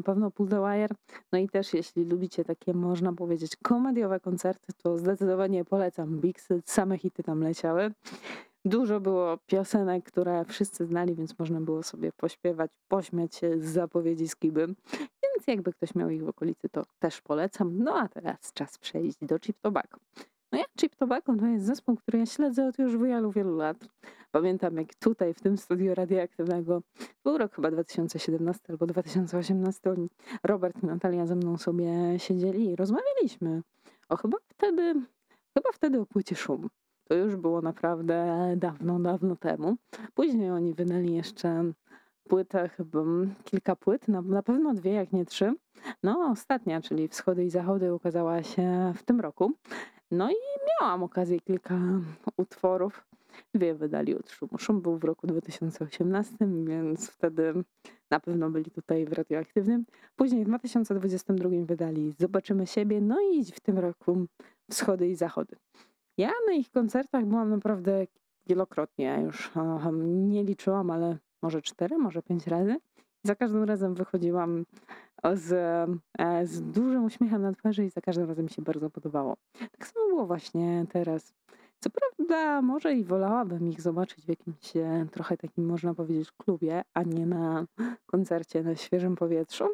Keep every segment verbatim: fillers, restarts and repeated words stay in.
pewno Pull the Wire. No i też jeśli lubicie takie, można powiedzieć, komediowe koncerty, to zdecydowanie polecam Big Set, same hity tam leciały. Dużo było piosenek, które wszyscy znali, więc można było sobie pośpiewać, pośmiać się z zapowiedzi Skiby. Więc jakby ktoś miał ich w okolicy, to też polecam. No a teraz czas przejść do Cheap Tobacco. No ja Cheap Tobacco to jest zespół, który ja śledzę od już wielu, wielu lat. Pamiętam jak tutaj w tym studiu radioaktywnego, był rok chyba dwa tysiące siedemnasty albo dwa tysiące osiemnasty, oni- Robert i Natalia ze mną sobie siedzieli i rozmawialiśmy. O chyba wtedy, chyba wtedy o płycie Szum. To już było naprawdę dawno, dawno temu. Później oni wydali jeszcze płytę, chyba mm, kilka płyt, na, na pewno dwie, jak nie trzy. No, ostatnia, czyli Wschody i Zachody, ukazała się w tym roku. No i miałam okazję kilka utworów. Dwie wydali od Szumu. Szum był w roku dwa tysiące osiemnastym, więc wtedy na pewno byli tutaj w radioaktywnym. Później w dwa tysiące dwudziestym drugim wydali Zobaczymy siebie, no i w tym roku Wschody i Zachody. Ja na ich koncertach byłam naprawdę wielokrotnie. Ja już e, nie liczyłam, ale może cztery, może pięć razy. Za każdym razem wychodziłam z, e, z dużym uśmiechem na twarzy i za każdym razem mi się bardzo podobało. Tak samo było właśnie teraz. Co prawda, może i wolałabym ich zobaczyć w jakimś e, trochę takim, można powiedzieć, klubie, a nie na koncercie na świeżym powietrzu,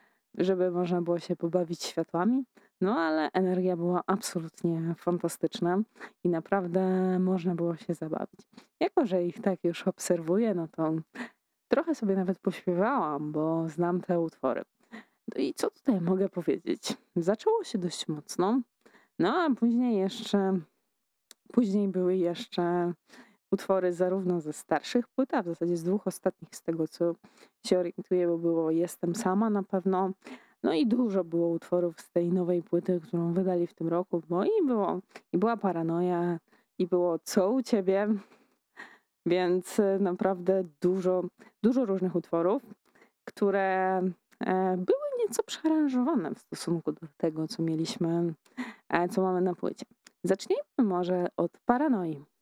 żeby można było się pobawić światłami. No ale energia była absolutnie fantastyczna i naprawdę można było się zabawić. Jako, że ich tak już obserwuję, no to trochę sobie nawet pośpiewałam, bo znam te utwory. No i co tutaj mogę powiedzieć? Zaczęło się dość mocno, no a później jeszcze, później były jeszcze utwory zarówno ze starszych płyt, a w zasadzie z dwóch ostatnich, z tego co się orientuję, bo było Jestem sama na pewno. No i dużo było utworów z tej nowej płyty, którą wydali w tym roku, bo i było, i była Paranoja, i było Co u ciebie, więc e, naprawdę dużo, dużo różnych utworów, które e, były nieco przearanżowane w stosunku do tego, co mieliśmy, e, co mamy na płycie. Zacznijmy może od Paranoi.